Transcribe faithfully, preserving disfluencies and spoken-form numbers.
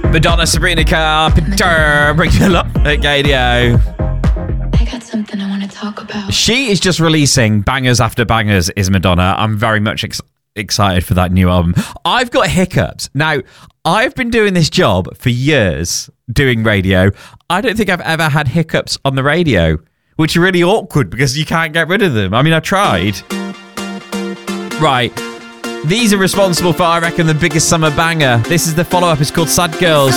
Madonna, Sabrina Carpenter, bring it up at Gadio. I got something I want to talk about. She is just releasing bangers after bangers, is Madonna. I'm very much ex- excited for that new album. I've got hiccups. Now, I've been doing this job for years, doing radio. I don't think I've ever had hiccups on the radio, which are really awkward because you can't get rid of them. I mean, I tried. Right. These are responsible for, I reckon, the biggest summer banger. This is the follow-up. It's called Sad Girls.